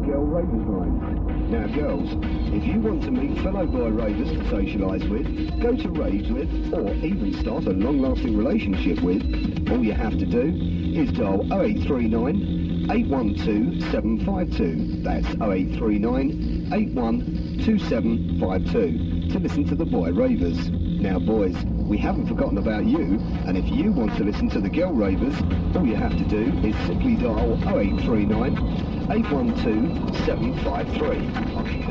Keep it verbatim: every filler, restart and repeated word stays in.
Girl Ravers Line. Now girls, if you want to meet fellow boy ravers to socialise with, go to raves with, or even start a long-lasting relationship with, all you have to do is dial oh eight three nine, eight one two, seven five two. That's oh eight three nine, eight one two, seven five two to listen to the Boy Ravers. Now boys, we haven't forgotten about you, and if you want to listen to the Girl Ravers, all you have to do is simply dial oh eight three nine, eight one two, seven five three.